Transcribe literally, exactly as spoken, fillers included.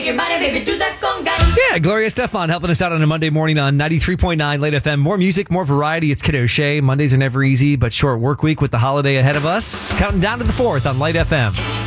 Shake your body, baby, do that conga. Yeah, Gloria Estefan helping us out on a Monday morning on ninety-three point nine Late F M. More music, more variety. It's Kid O'Shea. Mondays are never easy, but short work week with the holiday ahead of us. Counting down to the fourth on Late F M.